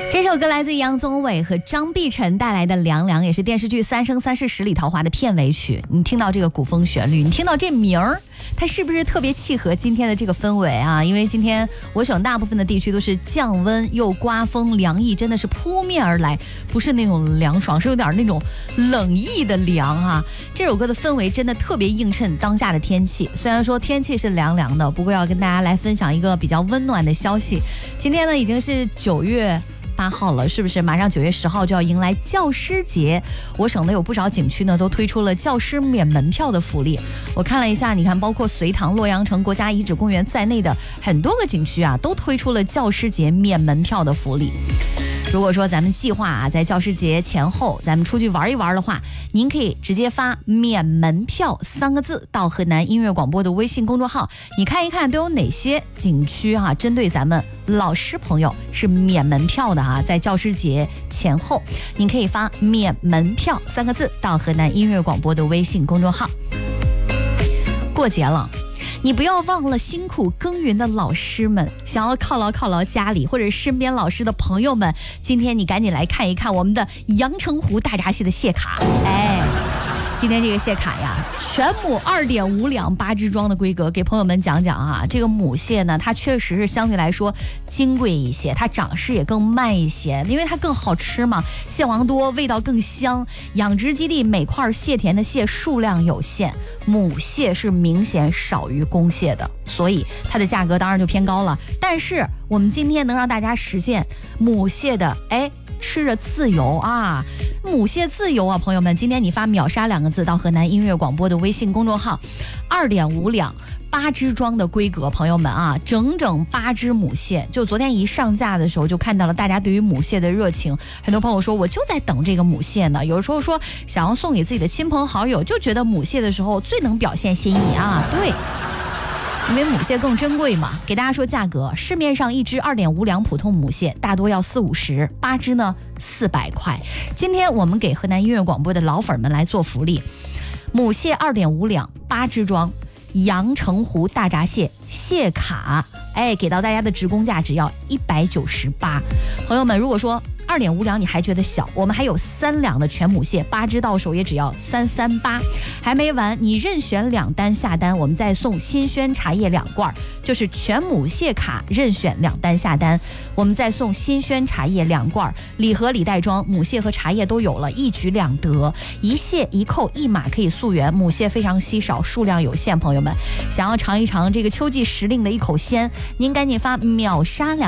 这首歌来自于杨宗纬和张碧晨带来的《凉凉》，也是电视剧《三生三世十里桃花》的片尾曲。你听到这个古风旋律，你听到这名儿，它是不是特别契合今天的这个氛围啊？因为今天我省大部分的地区都是降温又刮风，凉意真的是扑面而来，不是那种凉爽，是有点那种冷意的凉啊。这首歌的氛围真的特别映衬当下的天气。虽然说天气是凉凉的，不过要跟大家来分享一个比较温暖的消息。今天呢已经是9月8号了，是不是马上9月10号就要迎来教师节？我省的有不少景区呢都推出了教师免门票的福利。我看了一下，你看包括隋唐、洛阳城国家遗址公园在内的很多个景区啊，都推出了教师节免门票的福利。如果说咱们计划啊在教师节前后咱们出去玩一玩的话，您可以直接发免门票3个字到河南音乐广播的微信公众号，你看一看都有哪些景区啊针对咱们老师朋友是免门票的啊。在教师节前后您可以发免门票3个字到河南音乐广播的微信公众号。过节了，你不要忘了辛苦耕耘的老师们，想要犒劳家里或者身边老师的朋友们，今天你赶紧来看一看我们的阳澄湖大闸蟹的蟹卡。今天这个蟹卡呀，全母2.5两8只装的规格，给朋友们讲讲啊。这个母蟹呢，它确实是相对来说金贵一些，它长势也更慢一些，因为它更好吃嘛，蟹黄多，味道更香。养殖基地每块蟹田的蟹数量有限，母蟹是明显少于公蟹的，所以它的价格当然就偏高了。但是我们今天能让大家实现母蟹的吃着自由啊，母蟹自由啊，朋友们，今天你发秒杀2个字到河南音乐广播的微信公众号，2.5两8只装的规格，朋友们啊，整整8只母蟹。就昨天一上架的时候，就看到了大家对于母蟹的热情。很多朋友说，我就在等这个母蟹呢。有的时候说想要送给自己的亲朋好友，就觉得母蟹的时候最能表现心意啊。对。因为母蟹更珍贵嘛，给大家说价格，市面上1只2.5两普通母蟹大多要40-50，8只呢400块。今天我们给河南音乐广播的老粉们来做福利，母蟹2.5两8只装，阳澄湖大闸蟹蟹卡，给到大家的直供价只要198。朋友们，如果说2.5两你还觉得小，我们还有3两的全母蟹，8只到手也只要338。还没完，你任选2单下单，我们再送新鲜茶叶2罐，就是全母蟹卡任选2单下单，我们再送新鲜茶叶2罐，礼盒里袋装，母蟹和茶叶都有了，一举两得，一蟹一扣1码可以溯源。母蟹非常稀少，数量有限，朋友们想要尝一尝这个秋季时令的一口鲜，您赶紧发秒杀2